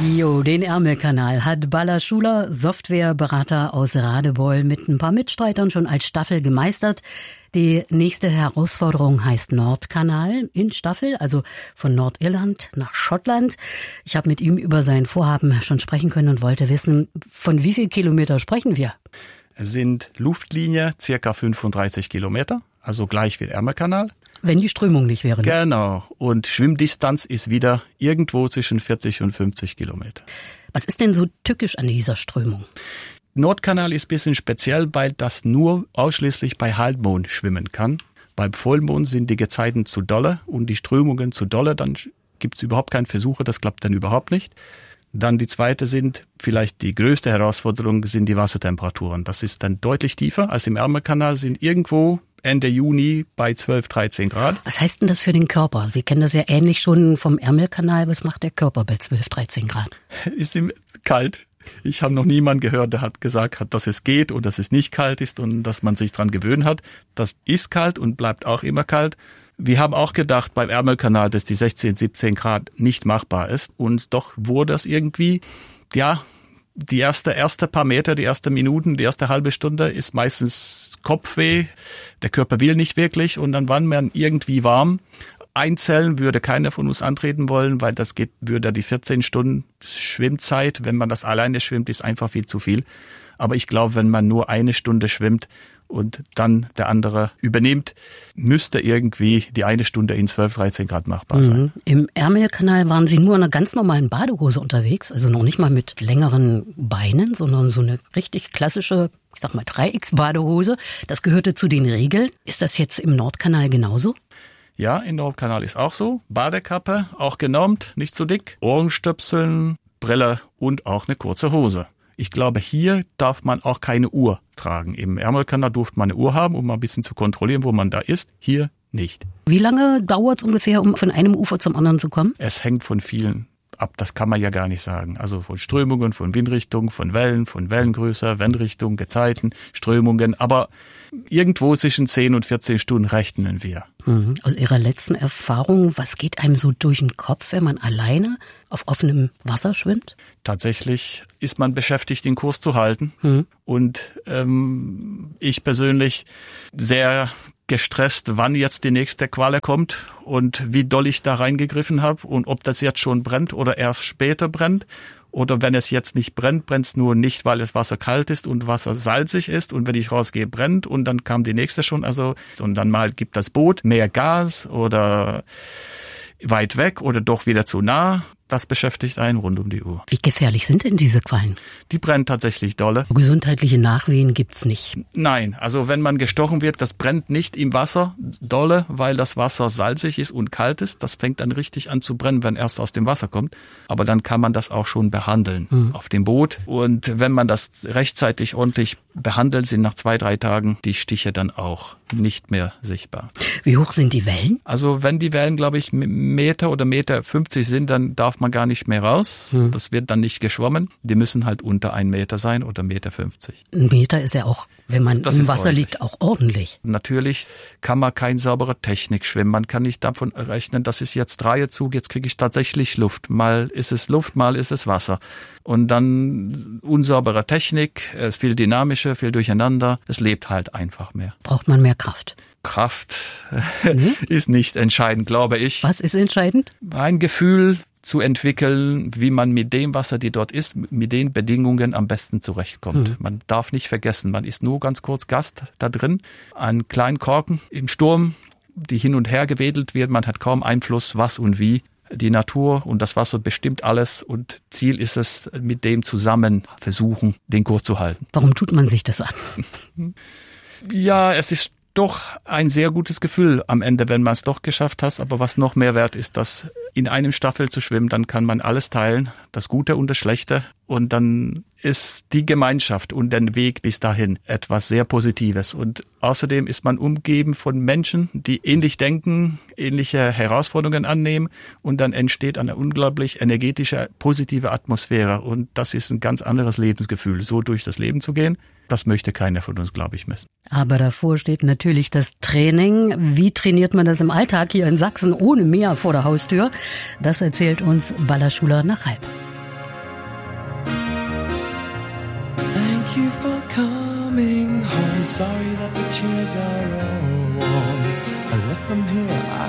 Jo, den Ärmelkanal hat Balla Schuler, Softwareberater aus Radebeul, mit ein paar Mitstreitern schon als Staffel gemeistert. Die nächste Herausforderung heißt Nordkanal in Staffel, also von Nordirland nach Schottland. Ich habe mit ihm über sein Vorhaben schon sprechen können und wollte wissen, von wie viel Kilometer sprechen wir? Es sind Luftlinie circa 35 Kilometer, also gleich wie der Ärmelkanal. Wenn die Strömung nicht wäre. Genau. Und Schwimmdistanz ist wieder irgendwo zwischen 40 und 50 Kilometer. Was ist denn so tückisch an dieser Strömung? Nordkanal ist ein bisschen speziell, weil das nur ausschließlich bei Halbmond schwimmen kann. Beim Vollmond sind die Gezeiten zu dolle und die Strömungen zu dolle. Dann gibt's überhaupt keine Versuche, das klappt dann überhaupt nicht. Dann die zweite sind, vielleicht die größte Herausforderung, sind die Wassertemperaturen. Das ist dann deutlich tiefer als im Ärmelkanal, sind irgendwo Ende Juni bei 12, 13 Grad. Was heißt denn das für den Körper? Sie kennen das ja ähnlich schon vom Ärmelkanal. Was macht der Körper bei 12, 13 Grad? Ist ihm kalt. Ich habe noch niemanden gehört, der hat gesagt, dass es geht und dass es nicht kalt ist und dass man sich dran gewöhnt hat. Das ist kalt und bleibt auch immer kalt. Wir haben auch gedacht beim Ärmelkanal, dass die 16, 17 Grad nicht machbar ist. Und doch wurde es irgendwie, ja, die erste paar Meter, die erste Minuten, die erste halbe Stunde ist meistens Kopfweh. Der Körper will nicht wirklich und dann war man irgendwie warm. Einzellen würde keiner von uns antreten wollen, weil das würde die 14 Stunden Schwimmzeit, wenn man das alleine schwimmt, ist einfach viel zu viel. Aber ich glaube, wenn man nur eine Stunde schwimmt und dann der andere übernimmt, müsste irgendwie die eine Stunde in 12, 13 Grad machbar sein. Im Ärmelkanal waren Sie nur in einer ganz normalen Badehose unterwegs, also noch nicht mal mit längeren Beinen, sondern so eine richtig klassische, ich sag mal 3X-Badehose. Das gehörte zu den Regeln. Ist das jetzt im Nordkanal genauso? Ja, im Nordkanal ist auch so. Badekappe, auch genormt, nicht zu dick. Ohrenstöpseln, Brille und auch eine kurze Hose. Ich glaube, hier darf man auch keine Uhr tragen. Im Ärmelkanal durfte man eine Uhr haben, um mal ein bisschen zu kontrollieren, wo man da ist. Hier nicht. Wie lange dauert es ungefähr, um von einem Ufer zum anderen zu kommen? Es hängt von vielen ab. Das kann man ja gar nicht sagen. Also von Strömungen, von Windrichtung, von Wellengröße, Windrichtung, Gezeiten, Strömungen. Aber irgendwo zwischen 10 und 14 Stunden rechnen wir. Aus Ihrer letzten Erfahrung, was geht einem so durch den Kopf, wenn man alleine auf offenem Wasser schwimmt? Tatsächlich ist man beschäftigt, den Kurs zu halten. Und ich persönlich sehr gestresst, wann jetzt die nächste Qualle kommt und wie doll ich da reingegriffen habe und ob das jetzt schon brennt oder erst später brennt. Oder wenn es jetzt nicht brennt, brennt es nur nicht, weil das Wasser kalt ist und Wasser salzig ist. Und wenn ich rausgehe, brennt und dann kam die nächste schon. Und dann mal gibt das Boot mehr Gas oder weit weg oder doch wieder zu nah. Das beschäftigt einen rund um die Uhr. Wie gefährlich sind denn diese Quallen? Die brennen tatsächlich dolle. Gesundheitliche Nachwehen gibt's nicht? Nein, also wenn man gestochen wird, das brennt nicht im Wasser dolle, weil das Wasser salzig ist und kalt ist. Das fängt dann richtig an zu brennen, wenn erst aus dem Wasser kommt. Aber dann kann man das auch schon behandeln auf dem Boot. Und wenn man das rechtzeitig ordentlich behandelt, sind nach 2-3 Tagen die Stiche dann auch nicht mehr sichtbar. Wie hoch sind die Wellen? Also wenn die Wellen, glaube ich, Meter oder Meter 50 sind, dann darf man gar nicht mehr raus. Das wird dann nicht geschwommen. Die müssen halt unter 1 Meter sein oder 1,50 Meter. 1 Meter ist ja auch, wenn man im Wasser liegt, auch ordentlich. Natürlich kann man keine saubere Technik schwimmen. Man kann nicht davon rechnen, das ist jetzt Dreiezug, jetzt kriege ich tatsächlich Luft. Mal ist es Luft, mal ist es Wasser. Und dann unsaubere Technik, es viel dynamischer, viel durcheinander. Es lebt halt einfach mehr. Braucht man mehr Kraft? Kraft ist nicht entscheidend, glaube ich. Was ist entscheidend? Ein Gefühl zu entwickeln, wie man mit dem Wasser, die dort ist, mit den Bedingungen am besten zurechtkommt. Man darf nicht vergessen, man ist nur ganz kurz Gast da drin. Einen kleinen Korken im Sturm, die hin und her gewedelt wird. Man hat kaum Einfluss, was und wie. Die Natur und das Wasser bestimmt alles und Ziel ist es, mit dem zusammen versuchen, den Kurs zu halten. Warum tut man sich das an? Ja, es ist doch ein sehr gutes Gefühl am Ende, wenn man es doch geschafft hat. Aber was noch mehr wert ist, dass in einem Staffel zu schwimmen, dann kann man alles teilen, das Gute und das Schlechte. Und dann ist die Gemeinschaft und der Weg bis dahin etwas sehr Positives. Und außerdem ist man umgeben von Menschen, die ähnlich denken, ähnliche Herausforderungen annehmen. Und dann entsteht eine unglaublich energetische, positive Atmosphäre. Und das ist ein ganz anderes Lebensgefühl, so durch das Leben zu gehen. Das möchte keiner von uns, glaube ich, missen. Aber davor steht natürlich das Training. Wie trainiert man das im Alltag hier in Sachsen ohne Meer vor der Haustür? Das erzählt uns Balla Schuler nach halb. Thank you for coming home. Sorry that the chairs are all warm. I left them here, I